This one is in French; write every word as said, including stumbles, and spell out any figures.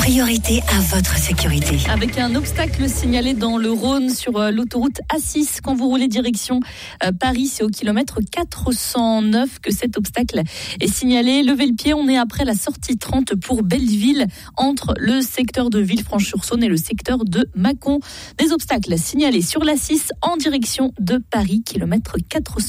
priorité à votre sécurité. Avec un obstacle signalé dans le Rhône sur euh, l'autoroute A six, quand vous roulez direction euh, Paris, c'est au kilomètre quatre cent neuf que cet obstacle est signalé. Levez le pied, on est après la sortie trente pour Belleville, entre le secteur de Villefranche-sur-Saône et le secteur de Mâcon. Des obstacles signalés sur l'A six en direction de Paris, kilomètre quatre cent neuf.